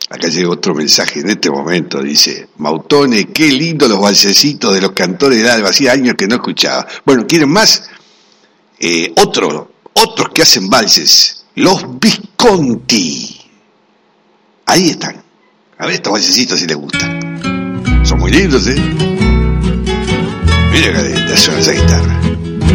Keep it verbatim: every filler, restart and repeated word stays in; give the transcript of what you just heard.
Acá llega otro mensaje en este momento, dice Mautone, qué lindo los valsecitos de los cantores del Alba, hacía años que no escuchaba. Bueno, ¿quieren más? Eh, otro, otros que hacen valses, los Visconti. Ahí están. A ver estos valsecitos si les gustan. Son muy lindos, ¿eh? Mira que te suena esa guitarra.